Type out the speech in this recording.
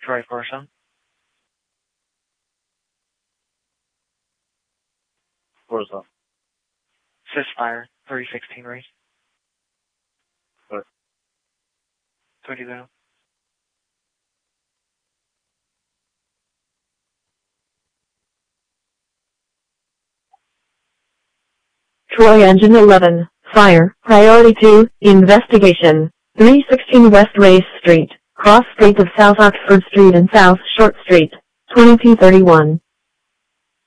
Troy Corson. Forza. Ceasefire, 316 race. What? 20 Troy Engine 11, Fire, Priority 2, Investigation, 316 West Race Street, Cross Street of South Oxford Street and South Short Street, 2231.